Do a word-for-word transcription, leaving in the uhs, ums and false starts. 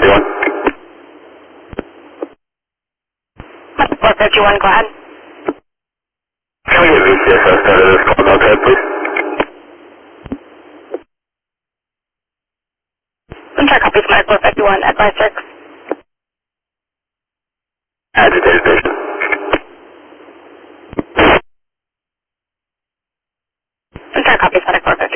fifty-one. four fifty-one, go ahead. Can we get V C S S out of this call notepad, please? Check copies, Mike four fifty-one, advise six. Agitated patient. Check copies, Medic four fifty-one.